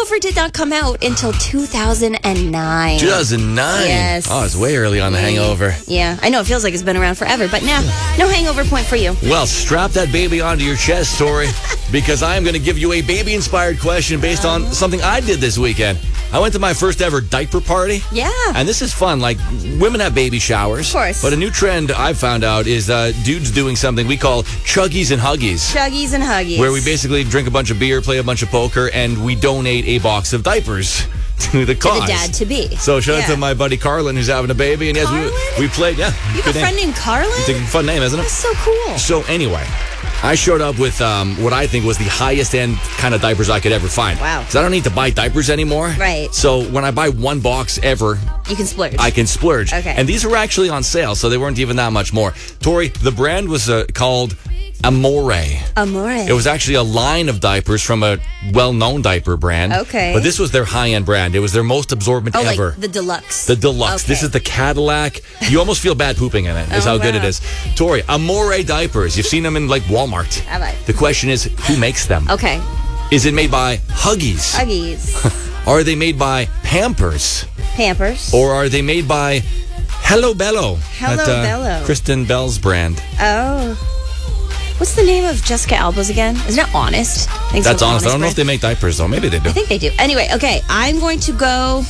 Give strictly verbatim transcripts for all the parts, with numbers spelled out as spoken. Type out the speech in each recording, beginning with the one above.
Hangover did not come out until two thousand nine. two thousand nine? Yes. Oh, it's way early on the Hangover. Yeah, I know it feels like it's been around forever, but nah, no Hangover point for you. Well, strap that baby onto your chest, Tori, because I am going to give you a baby-inspired question based on something I did this weekend. I went to my first ever diaper party. Yeah. And this is fun. Like, women have baby showers. Of course. But a new trend I've found out is uh, dudes doing something we call chuggies and huggies. Chuggies and huggies. Where we basically drink a bunch of beer, play a bunch of poker, and we donate a box of diapers to the cause. To the dad-to-be. So shout out Yeah. to my buddy Carlin, who's having a baby. And yes, Carlin? we, we played, yeah. You have good a name. friend named Carlin? It's a fun name, isn't it? That's so cool. So anyway, I showed up with um, what I think was the highest end kind of diapers I could ever find. Wow. Because I don't need to buy diapers anymore. Right. So when I buy one box ever, You can splurge. I can splurge. Okay. And these were actually on sale, so they weren't even that much more. Tori, the brand was uh, called Amore. Amore. It was actually a line of diapers from a well-known diaper brand. Okay. But this was their high-end brand. It was their most absorbent oh, ever. like the deluxe. The deluxe. Okay. This is the Cadillac. You almost feel bad pooping in it, is Oh, how good wow. it is. Tori, Amore diapers. You've seen them in, like, Walmart. Have I? The question is, who makes them? Okay. Is it made by Huggies? Huggies. Are they made by Pampers? Pampers. Or are they made by Hello Bello? Hello that, uh, Bello. Kristen Bell's brand. Oh. What's the name of Jessica Alba's again? Isn't it Honest? I think That's so, honest. I don't know brand. if they make diapers, though. Maybe they do. I think they do. Anyway, okay. I'm going to go...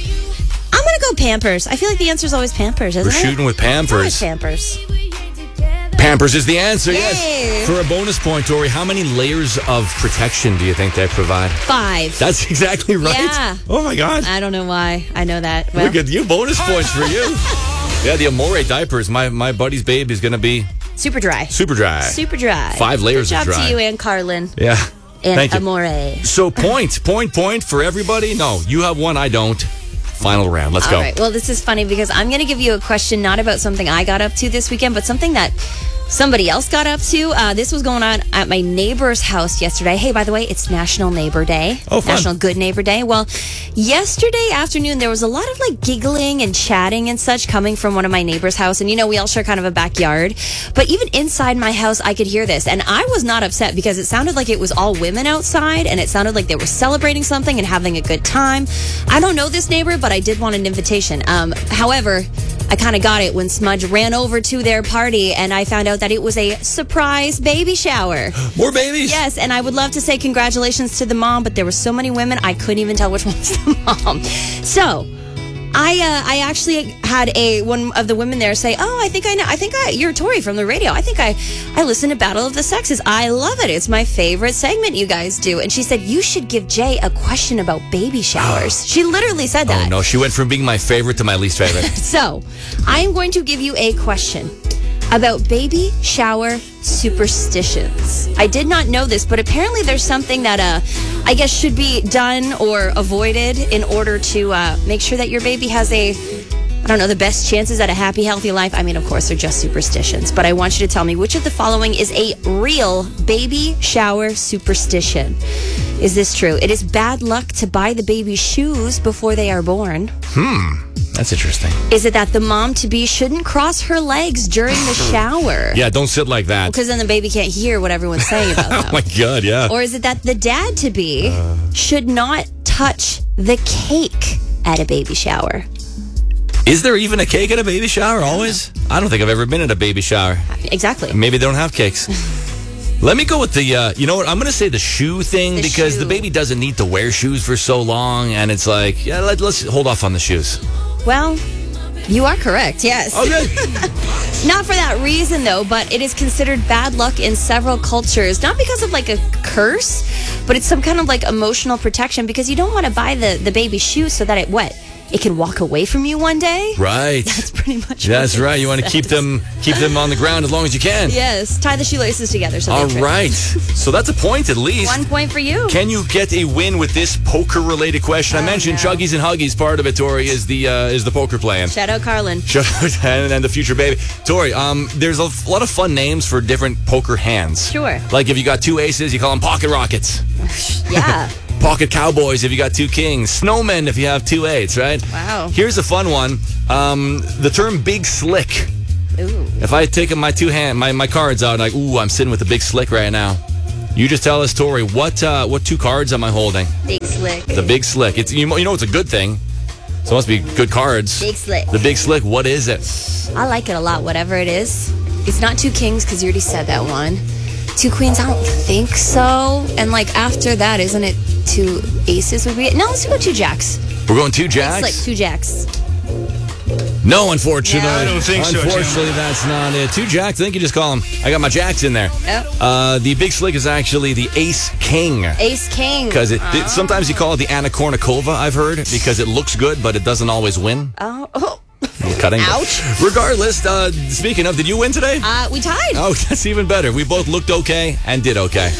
I'm going to go Pampers. I feel like the answer is always Pampers, isn't We're it? shooting with It's always Pampers. Pampers. Pampers is the answer, Yay. yes. For a bonus point, Tori, how many layers of protection do you think they provide? Five. That's exactly right. Yeah. Oh, my God. I don't know why. I know that. Well, Look at you. Bonus points for you. Yeah, the Amore diapers. My, my buddy's babe is going to be super dry. super dry. Super dry. Five layers Good of job dry. to you and Carlin. Yeah. And Thank you. Amore. So point, point, point for everybody. No, you have one, I don't. Final round. Let's All go. right. Well, this is funny because I'm going to give you a question not about something I got up to this weekend, but something that somebody else got up to. Uh, this was going on at my neighbor's house yesterday. Hey, by the way, it's National Neighbor Day. Oh, fun. National Good Neighbor Day. Well, yesterday afternoon, there was a lot of like giggling and chatting and such coming from one of my neighbor's house. And, you know, we all share kind of a backyard. But even inside my house, I could hear this. And I was not upset because it sounded like it was all women outside and it sounded like they were celebrating something and having a good time. I don't know this neighbor, but I did want an invitation. Um, however, I kind of got it when Smudge ran over to their party and I found out that it was a surprise baby shower. More babies. Yes, and I would love to say congratulations to the mom, but there were so many women, I couldn't even tell which one was the mom. So, I uh, I actually had a one of the women there say, "Oh, I think I know. I think I, you're Tori from the radio. I think I I listen to Battle of the Sexes. I love it. It's my favorite segment you guys do." And she said, "You should give Jay a question about baby showers." She literally said that. Oh, no. She went from being my favorite to my least favorite. So, I am going to give you a question about baby shower superstitions. I did not know this, but apparently there's something that uh, I guess should be done or avoided in order to uh, make sure that your baby has a, I don't know, the best chances at a happy, healthy life. I mean, of course, they're just superstitions, but I want you to tell me which of the following is a real baby shower superstition. Is this true? It is bad luck to buy the baby shoes before they are born. Hmm. That's interesting. Is it that the mom-to-be shouldn't cross her legs during the shower? Yeah, don't sit like that. Because then the baby can't hear what everyone's saying about them. Oh, my God, yeah. Or is it that the dad-to-be Uh. should not touch the cake at a baby shower? Is there even a cake at a baby shower always? I don't think I've ever been at a baby shower. Exactly. Maybe they don't have cakes. Let me go with the, uh, you know what, I'm going to say the shoe thing The because shoe. the baby doesn't need to wear shoes for so long, and it's like, yeah, let, let's hold off on the shoes. Well, you are correct, yes. Okay. Not for that reason, though, but it is considered bad luck in several cultures. Not because of, like, a curse, but it's some kind of, like, emotional protection because you don't want to buy the, the baby shoes so that it, what? It can walk away from you one day? Right. That's pretty much That's what it right. You want to keep says. them keep them on the ground as long as you can. Yes, tie the shoelaces together. So All they fit. right. So that's a point at least. One point for you. Can you get a win with this poker-related question? I Oh, mentioned no. Chuggies and Huggies. Part of it, Tori, is the uh, is the poker playing. Shout out Carlin. Shut up, and, and the future baby. Tori, um, there's a f- lot of fun names for different poker hands. Sure. Like if you got two aces, you call them pocket rockets. Yeah. Pocket cowboys if you got two kings. Snowmen if you have two eights, right? Wow. Here's a fun one. Um, the term big slick. Ooh. If I take my two hand, my, my cards out, and like, ooh, I'm sitting with a big slick right now. You just tell us, Tori, what uh, what two cards am I holding? Big Slick. The Big Slick. It's you, you know it's a good thing. So it must be good cards. Big Slick. The Big Slick. What is it? I like it a lot, whatever it is. It's not two kings, because you already said that one. Two queens, I don't think so. And like after that, isn't it two aces would be it? No, let's go two jacks. We're going two jacks? It's like two jacks. No, unfortunately. No, I don't think so, Unfortunately, Jim. that's not it. Two jacks, I think you just call them. I got my jacks in there. Yep. Uh, the Big Slick is actually the Ace King. Ace King. Because it, it sometimes you call it the Anna Kournikova, I've heard, because it looks good, but it doesn't always win. Oh, oh. Cutting. Ouch. Regardless, uh, speaking of, did you win today? Uh, we tied. Oh, that's even better. We both looked okay and did okay.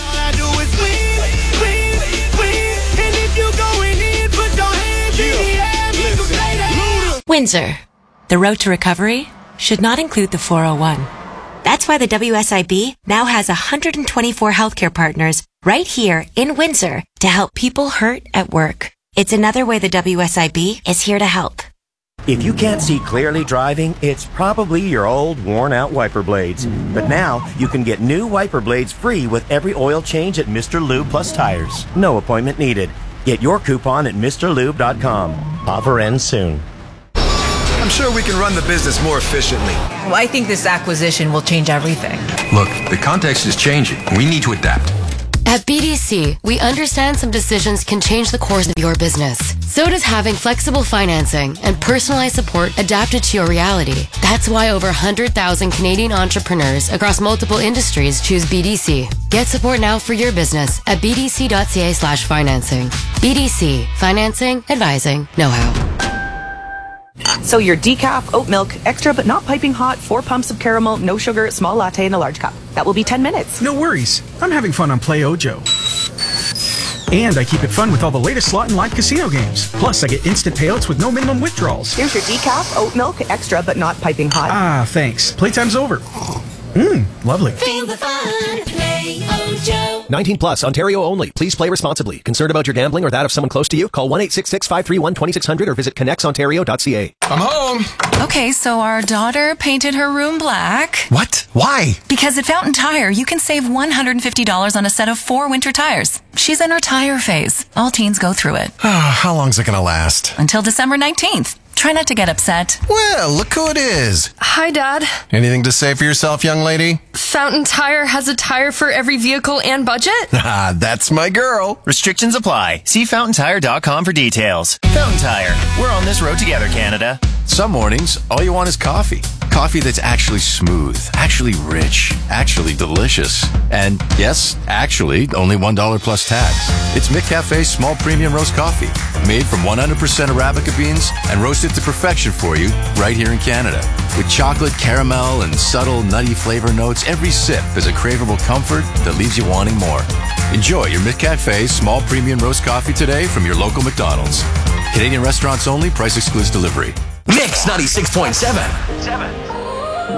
Windsor. The road to recovery should not include the four oh one. That's why the W S I B now has one hundred twenty-four healthcare partners right here in Windsor to help people hurt at work. It's another way the W S I B is here to help. If you can't see clearly driving, it's probably your old, worn-out wiper blades. But now, you can get new wiper blades free with every oil change at Mister Lube Plus Tires. No appointment needed. Get your coupon at Mr Lube dot com. Offer ends soon. I'm sure we can run the business more efficiently. Well, I think this acquisition will change everything. Look, the context is changing. We need to adapt. At B D C, we understand some decisions can change the course of your business. So does having flexible financing and personalized support adapted to your reality. That's why over one hundred thousand Canadian entrepreneurs across multiple industries choose B D C. Get support now for your business at b d c dot c a slash financing. B D C. Financing, advising, know-how. So your decaf, oat milk, extra but not piping hot, four pumps of caramel, no sugar, small latte in a large cup. That will be ten minutes. No worries. I'm having fun on Play Ojo. And I keep it fun with all the latest slot and live casino games. Plus, I get instant payouts with no minimum withdrawals. Here's your decaf, oat milk, extra but not piping hot. Ah, thanks. Playtime's over. Mmm, lovely. Feel the fun. Play Ojo. nineteen plus, Ontario only. Please play responsibly. Concerned about your gambling or that of someone close to you? Call one eight six six, five three one, two six zero zero or visit connects ontario dot c a. I'm home. Okay, so our daughter painted her room black. What? Why? Because at Fountain Tire, you can save one hundred fifty dollars on a set of four winter tires. She's in her tire phase. All teens go through it. How long's it gonna last? Until December nineteenth. Try not to get upset. Well, look who it is. Hi, Dad. Anything to say for yourself, young lady? Fountain Tire has a tire for every vehicle and budget? Ah, that's my girl. Restrictions apply. See fountain tire dot com for details. Fountain Tire. We're on this road together, Canada. Some mornings, all you want is coffee. Coffee that's actually smooth, actually rich, actually delicious. And yes, actually, only one dollar plus tax. It's McCafe's small premium roast coffee, made from one hundred percent Arabica beans and roasted to perfection for you right here in Canada. With chocolate, caramel, and subtle nutty flavor notes, every sip is a craveable comfort that leaves you wanting more. Enjoy your McCafe's small premium roast coffee today from your local McDonald's. Canadian restaurants only, price excludes delivery. Mix ninety-six point seven.